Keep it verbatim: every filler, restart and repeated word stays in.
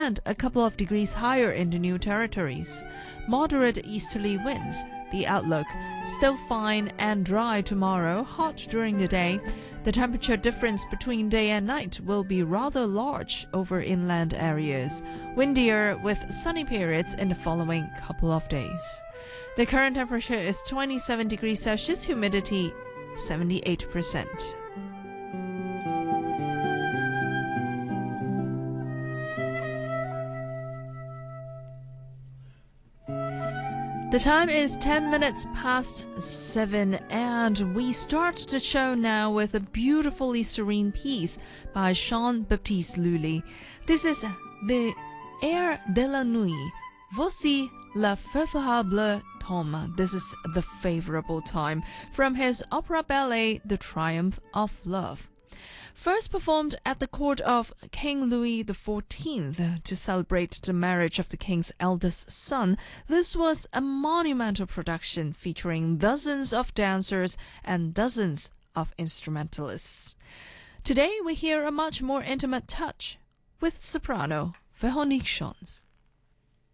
and a couple of degrees higher in the New Territories. Moderate easterly winds. The outlook: still fine and dry tomorrow, hot during the day. The temperature difference between day and night will be rather large over inland areas. Windier with sunny periods in the following couple of days. The current temperature is twenty-seven degrees Celsius, humidity seventy-eight percent. The time is ten minutes past seven, and we start the show now with a beautifully serene piece by Jean-Baptiste Lully. This is the Air de la Nuit. Voici le favorable temps. This is the favorable time, from his opera ballet The Triumph of Love. First performed at the court of King Louis the fourteenth to celebrate the marriage of the king's eldest son, this was a monumental production featuring dozens of dancers and dozens of instrumentalists. Today we hear a much more intimate touch with soprano Véronique Gens.